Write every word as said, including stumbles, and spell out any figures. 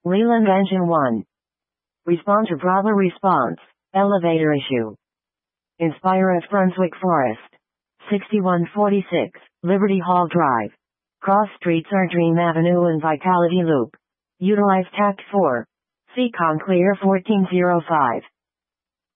Leland Engine one. Respond to Bravo response. Elevator issue. Inspire of Brunswick Forest. sixty-one forty-six, Liberty Hall Drive. Cross streets are Dream Avenue and Vitality Loop. Utilize Tact four. Seacon Clear fourteen oh five.